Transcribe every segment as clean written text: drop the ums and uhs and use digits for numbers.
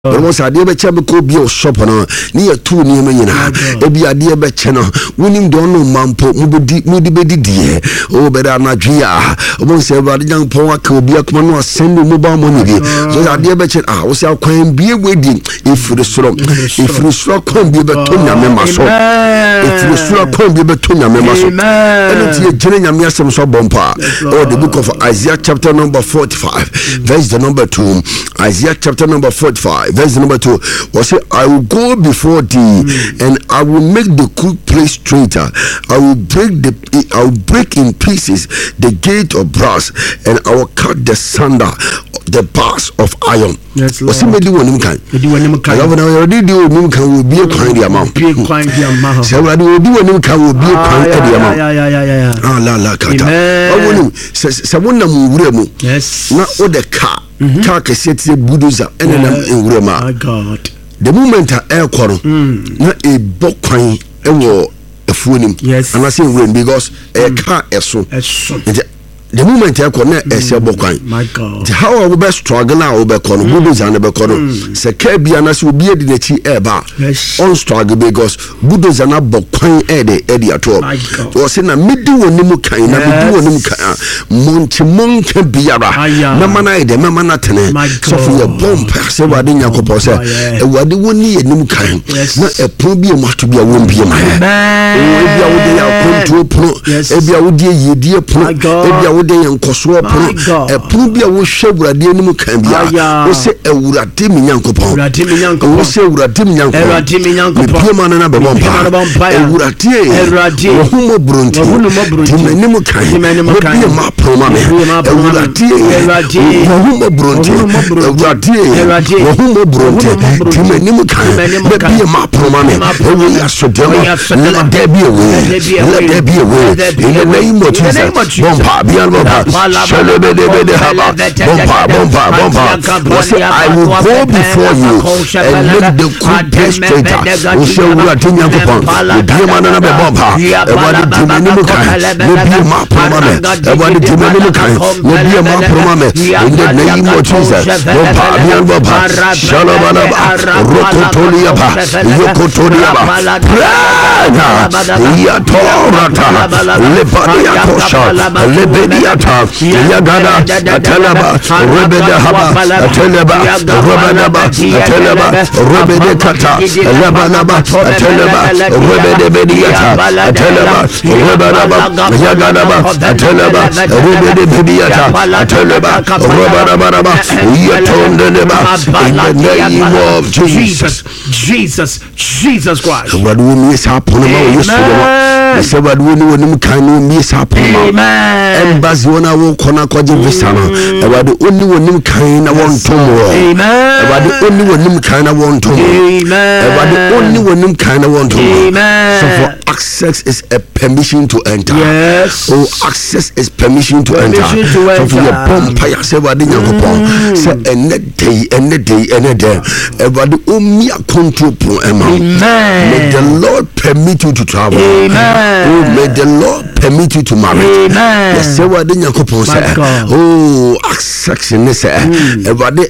But once I did a chamber could be a shop on near 2 near me, ebi a dear betcheno, winning dono mampo, moody beddy dear, oh, but I'm not Gia. Once every young power could be a common send mobile money. So I dear betchen, I was our queen be a wedding if the strong, if the strong can't be betonia members. If the strong can't be betonia members, and it's a general Miasam Bumper, or the book of Isaiah, chapter number 45, verse the number 2, Isaiah, chapter number 45. Verse number 2 was say, I will go before thee, and I will make the crooked place straighter. I will break in pieces the gate of brass, and I will cut the sunder the bars of iron. Yes, Lord. I already do will be a kind amount. So I will do a new can will be a kind amount. Ah, la kata. Yes. Not all the car. Car can set the bulldozer and then in Roma. My God. The moment I air quarrel, not a book crying a war a phone. Yes. And I say when because a car is so. The moment I connect a book. My God. How I will best struggle now over corner, bulldozer and a corner. Say, Caribbeanas will be a dinner air bar. On struggle because bulldozer and a book Eddie at all. Was in a middle and Nimuka, Monte Biara, Mamana, the Mamanatane, Sophia Bomb, Sevadina Coposa, a wadi one near Nimuka, not a problem must to be a womb. Ebia would ye dear Ebia would and Coswa a Pubia will show Radium Cambia, or say a Uratim Yankopon, or say Uratim Yankopon, Piman and Abompa, Urati, Humo Brunti, Timenimukai, Mapomame, Urati, Humo Brunti, Urati, Humo Brunti, Timenimukai, Maybe a Mapomame, we are so dumb, let there be a way, let there be a way, in the name of Jesus, Bomba, Bian Bomba, I will go before you and make the crooked place straighter. We shall not in your pond. The demon and a bomba. About the Diminimukai, maybe a map promame. About the Diminimukai, maybe a map promame. In the name of Jesus, Bomba, Bian Bomba, Shalabalaba, Rokotoliaba, Yokotoliaba, Praga, Yatorata, Lepadia Kosha, Lebediata, Yagada, Atalaba, Rebeda Haba, Atalaba, Robanaba, Atalaba, Rebedekata, Labanaba, Atalaba, Rebedebediata, Atalaba, Rebanaba, Yaganaba, Atalaba, Rebedebediata, Atalaba, Robanaba, Yatondanaba, in the name of Jesus. Jesus Christ. What will miss happen? I said, what will you can miss happen? And Bazona will connect with Visana. About the only one kind I want tomorrow. About the only one kind I want tomorrow. About the only one kind I want tomorrow. So for access is a permission to enter. Yes. Oh, access is permission to enter. So for your bumpire, say what did you go? Say any day. About the Omia control pro Emma. May the Lord permit you to travel. Oh, may the Lord permit you to marry. Yes, say what did you go? Oh, access in this. Everybody,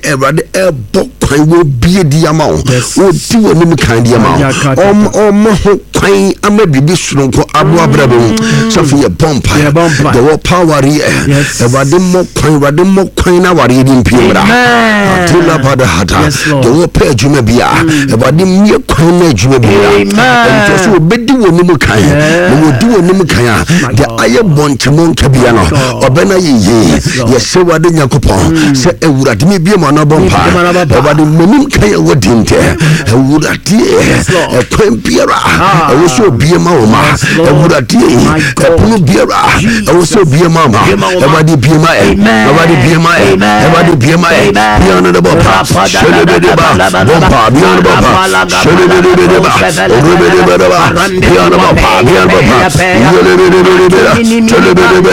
I will be a diamond. Oh, do a new kind of amount. I may be this strong for Abu Abraham. Sophia Bumpire, the war power here. About the more coin, our reading Pura. Tilla Badahata, the war pay Jumabia. About the mere coin, Jumabia. And just will be doing Nimukaya. We will do a Nimukaya. The Iron Bon Chamon Cabiano. Or Benaye. Yes, so what did Yakupon say? A would at me be a monobompa. About the Munukaya would didn't. A would at a Quempira. I also be a mama. I would at a Punubira. I also be a mama. Everybody be my everybody be my everybody be my beyond the Bopa. Shelebedeba, Bompa, beyond the Bopa. Shelebedeba, Rubedeba, beyond the Bopa, beyond the Bopa. Shelebedeba,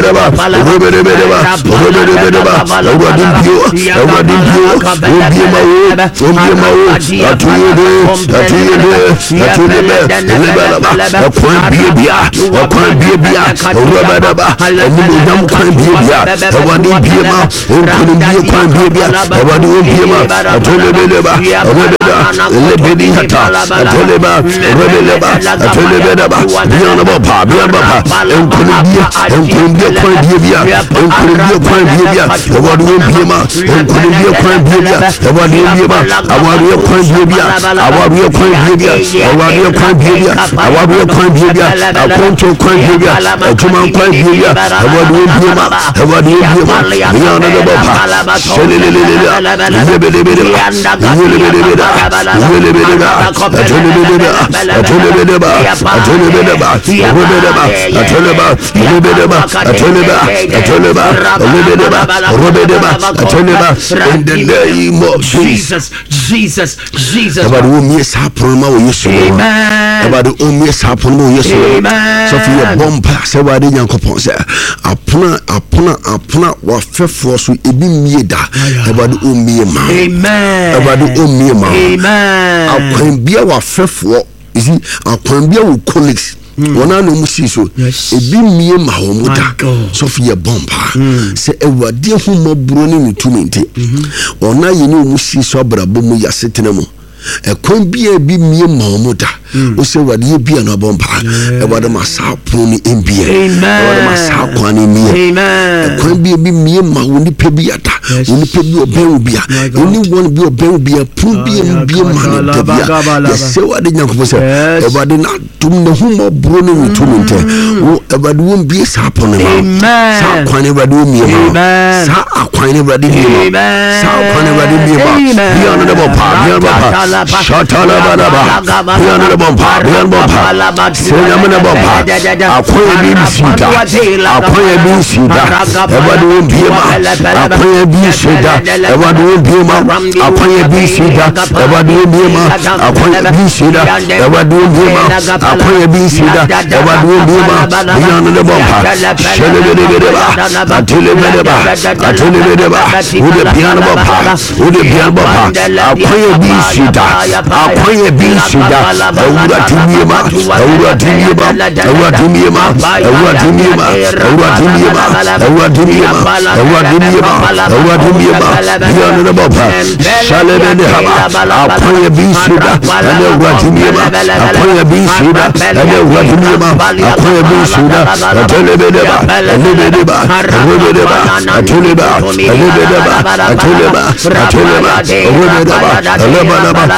in the name of Jesus. Amen. So for your bomba, say what in your coupon say, apuna wa fefo so ebi mieda about the umiema. Amen. About the umiema. Amen. Akwan bia wa fefo, you see, akwan bia wo colleagues. Wana no musi so ebi mie ma ho muda so for your bomba say ewade hu maburo ne mitumi nti ona ye ne musi so abrabo mu yasetena mu ekwan bia bi mie ma ho muda o se wade bia na bomba ewade masa poni embia ewade masa kwani mie ekwan bia bi mie ma woni pe bia da woni pe bi oben bia oni won bi oben bia pu bia bia ma ne bia se wade nyankofo se ewade na tum ne hu maburo ne mitumi nti wo ewade won bia sa poni ma sa kwani ewade wo mie ma sa akwani ewade mie ma sa kwani ewade mie ma bia no de bomba Shatala Badaba, Piano Bomba, Piano Bomba, Senamana Bomba, Apoya Bisita, Apoya Bisita, Evadu Bima, Apoya Bisita, Evadu Bima, Apoya Bisita, Evadu Bima, Apoya Bisita, Evadu Bima, Apoya Bisita, Evadu Bima, Piano the Bomba, Shelebedeba, Atilebedeba, with the piano bomba, with the piano bomba, Apoya Bisita. Akoye bisida awura timiyema awura timiyema awura timiyema awura timiyema awura timiyema awura timiyema awura timiyema awura timiyema yana na baba shalebe ne haba akoye bisida ane awura timiyema akoye bisida ane awura timiyema akoye bisida atelebedeba atelebedeba atelebedeba atelebedeba atelebedeba atelebedeba atelebedeba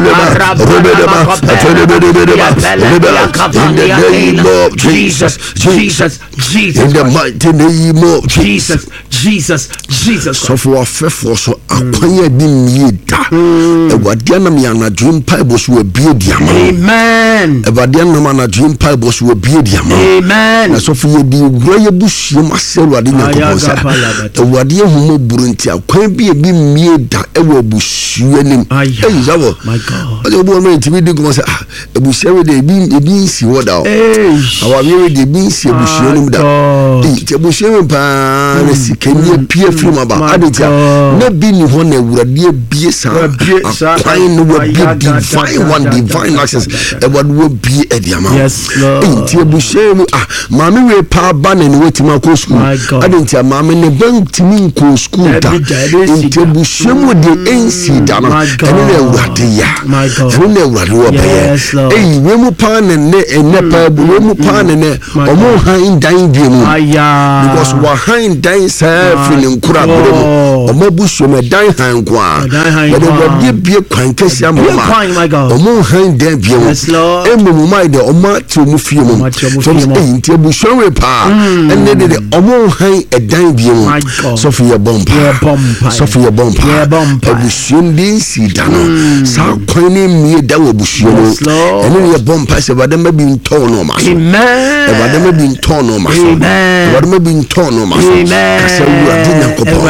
in the name of Jesus. In the mighty name of Jesus. So for faithful, so akwanya bi mieda. Ewadiana mi ana dream pipe was we be diama. Amen. Ewadiana mi ana dream pipe was we be diama. Amen. So for you di groye busu masel wadi na koponsa. Ewadiye humo burunti akwan bi mieda ewo busu enim. Zawo. My God. But you want to be go say ebusia de bi si woda o. Awa bi de bi si ebusia nim da. Ebusia pa na sikeni pie film aba. Adetia na bi ni ho na ewurade bie sa. Akwan no we be divine access. Ewurade we bie ediama. Yes Lord. Enti ebusia mu maame we pa ba na ne wetima ko school. Adetia maame ne ban timi ko school da. Enti ebusia mu de ensi da no. Ene ewurade ya. My God. Yes, Lord. Hey, we mu pan ne pa we mu pan ne omo han dan bi mu. Because wa han dan sa feeling kura bro mu. Omo buso me dan han kwa. But the bie kwan kesi am ma. Omo han dan bi mu. Yes, Lord. Emu mai de omo ti mu fie mu. So nti buso we pa. Ene de omo han dan bi mu. So for your bomba. So for your bomba. Buso ndi si dano. Sa kwani mi da wo busuo no ene ye bompa se bade ma bi nto no ma so amen bade ma bi nto no ma so bade ma bi nto no ma so kase wu ade nyankopon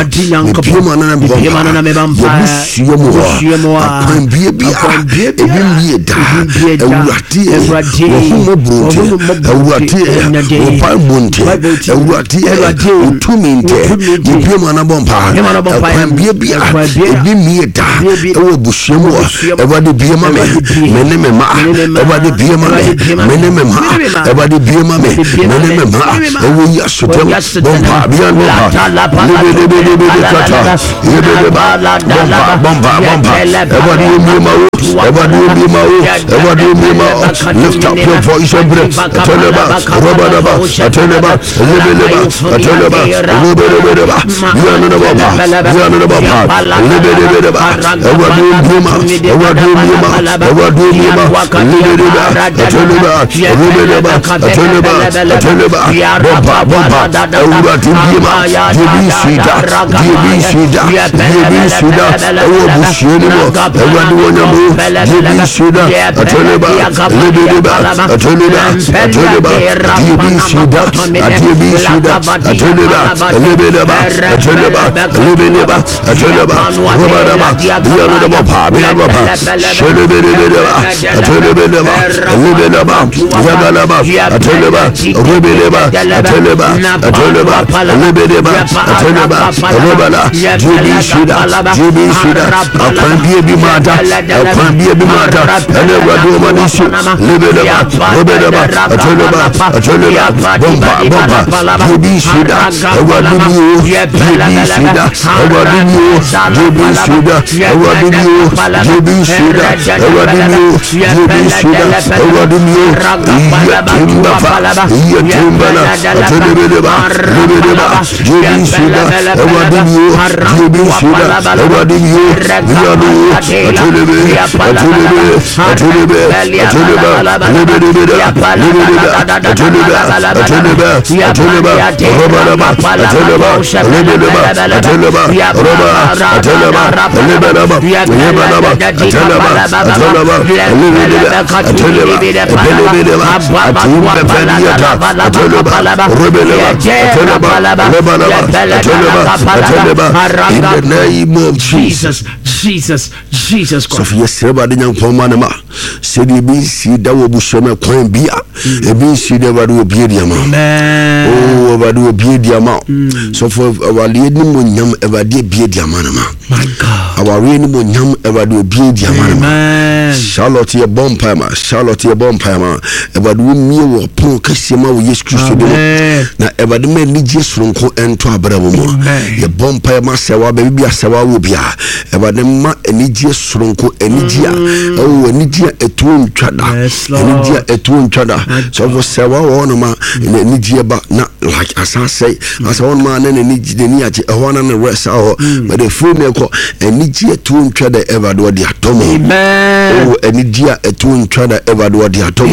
mepie ma na bɔmpa yɛbusuo mu hɔ akwanbie bia ebimie da awurade wɔhomɔ bronte awurade wɔpa bonte awurade wotumi nte mepie ma na bɔmpa akwanbie bia ebimie da ɛwɔ busuo mu hɔ awurade bie ma me mene me ma awurade bie ma me mene me ma awurade bie ma me mene me ma ɛwɔ yasotem bɔmpa bia bɔmpa lift up your voice and pray. In the name of Jesus Christ. So yes, everybody young man ma. Say the be see that will be shown a coin be a be see the will be the amount. Oh, what will be the amount. So for our lady munyam ever did be the amount. My God, our rainy munyam ever do be the amount. Charlotte your bompama, Charlotte your bompama, ever do me or poor Cassima with yes Christian. Now ever the men need just from co and to a bravo. Your bompama sawa baby a sawa will be ever the ma enigia sronko enigia enigia etun twada enigia etun twada so for sewa won ma enigia ba na like asase asa won ma na enigia ni aje ehona na rest aho but the full me ko enigia etun twada ever do the atomo amen enigia etun twada ever do the atomo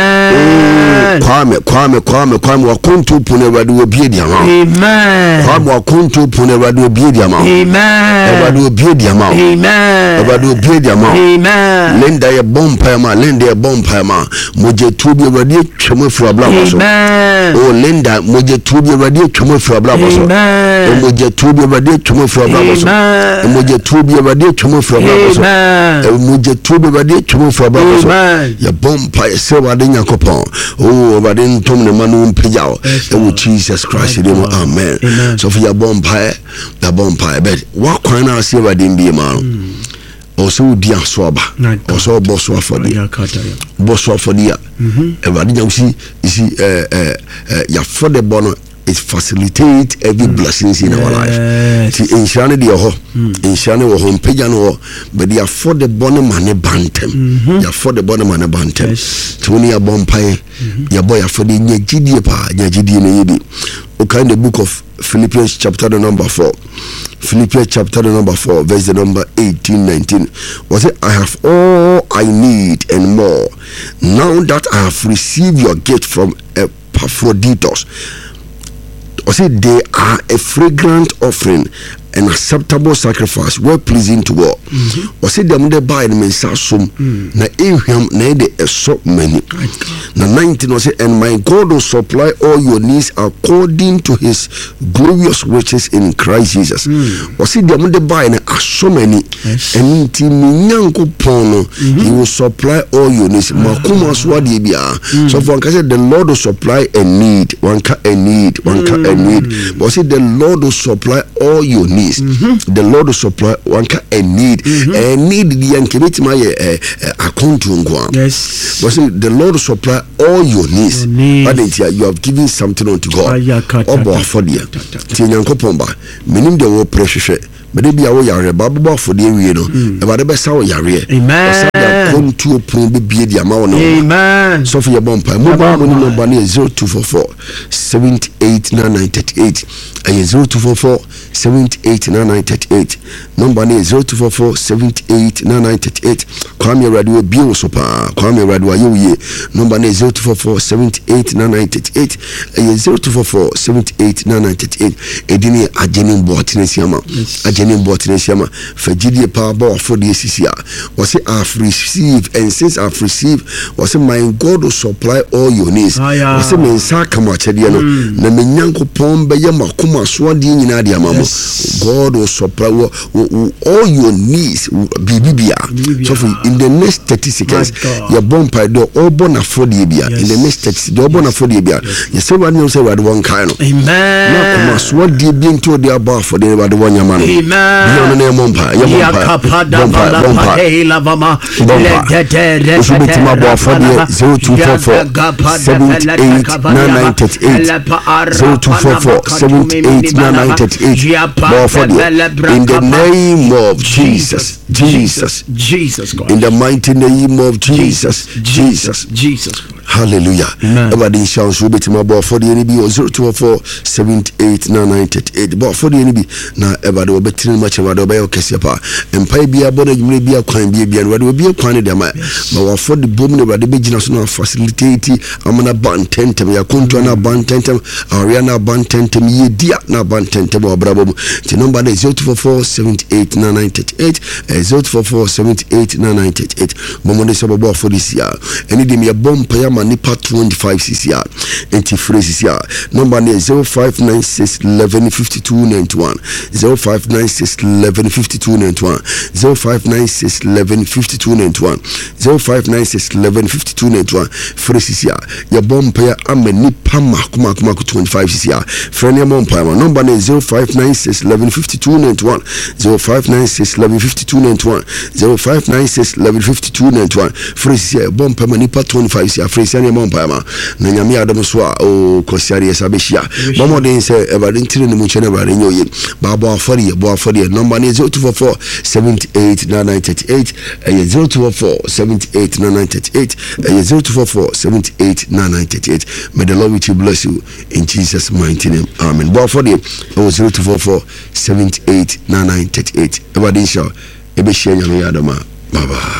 amen kwame wa kontu pune ever do bi dia ma amen kwame wa kontu pune ever do bi dia ma amen ever do bi dia ma amen abadu bia ma amen lenda ye bompa ma moje tubi wadi twemo fura bla so amen o lenda moje tubi wadi twemo fura bla so amen moje tubi wadi twemo fura bla so amen moje tubi wadi twemo fura bla so amen moje tubi wadi twemo fura bla so ye bompa ye se wadi nyakopon o wadi ntom ne manu mpejao e wo Jesus Christ name amen so for your bompa bet wa kwan na se wadi mbi ma also dia swaba also boss for the everybody you see ya for the bono it facilitate every blessings in our life ti inshane de ho inshane wo hom pega no but they afford the bono money bantem ya for the bono money bantem to ni abompai ya boy for the nyagidie pa nyagidie na yebi okay in the book of Philippians chapter number 4 Philippians chapter number 4 verse number 18-19 was it I have all I need and more now that I have received your gift from Epaphroditus. Or say they are a fragrant offering, an acceptable sacrifice, well pleasing to God. Was it them the buy the mensasum na ehwam na de eso many. Na 19 was it, and my God will supply all your needs according to his glorious riches in Christ Jesus. Was it them the buy na so many and nyanko pono he will supply all your needs. Makuma swadi bia. So for the Lord will supply a need, one need. But see, the Lord will supply all your needs. The Lord will supply one a need. A need the unkemit my account to Ngwa. Yes. But see, the Lord will supply all your needs. But you have given something unto God. Obo afodia. Ti nyanko pomba. Menim de wo pressure. But they be our yare, Baba for the no. About the best our yare. Amen. Come to be the amount. Amen. So for your bumper, mobile money number 0244 789938 and 0244 789938. Number 0244 789938. Kwame Radio Bio Sopa. Kwame Radio Ayoye. Number 0244 789938 and 0244 789938. Edini Ajenin Botinesiama. Ajenin Botinesiama. Fajidi Power for the CCR. Was it I've received, and since I've received, was it my God will supply all your needs. Was it Mensa Kamachadiano? Naminyanko Pombe Yamakuma Swadi in Adia Mamo. God will supply all your needs. Bibia. So in the next 30 seconds, your bumper door all born affordabia. In the next 30 door born affordabia. Yes, someone knows about one kind. Amen. Nakuma Swadi being told the above for the one Yaman. Amen. Beyond the Mompa. Lavama, Usubitima for the 0244 789938 0244 789938 in the name of Jesus. In the mighty name of Jesus. Hallelujah. Everybody shall show bit my boy for the NB 0244 789938 but for the NB now everybody will be telling much about the bio Kesiapa and pay be a body may be a crime be and what will be a crime but for the boom of the big national facility I'm gonna ban tentem ya kuntona ban tentem ariana ban tentem ye dia na ban tentem brabo the number is 0244 789938 0244 789938 momo sababo for this year any dem ya bomb payama nipa 25 CCR anti phrase CCR number is 0596 115291 0596 115291 0596 115291 0596 115291 phrase CCR ya bomb paya ama nipa makuma 25 CCR friend ya bomb paya number is 0596 115291 0596 115291 0596 115291 phrase CCR bomb paya nipa 25 CCR phrase ya bomb paya na nyame adam so a o kosiare esabehia bomo den say everybody ntire ne mu chene everybody nyoye babo afori number is 0244 789938 0244 789938 0244 789938. May the Lord richly bless you in Jesus' mighty name. Amen. Bo afori 0244 789938. Everybody shall ebe share nyame adama. Bye bye.